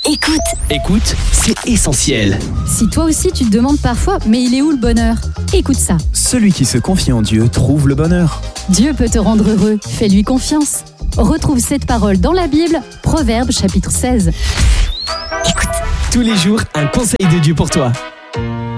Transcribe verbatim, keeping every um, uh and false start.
Écoute. Écoute, c'est essentiel. Si toi aussi tu te demandes parfois, mais il est où le bonheur ? Écoute ça. Celui qui se confie en Dieu trouve le bonheur. Dieu peut te rendre heureux, fais-lui confiance. Retrouve cette parole dans la Bible, Proverbes chapitre seize. Écoute. Tous les jours, un conseil de Dieu pour toi.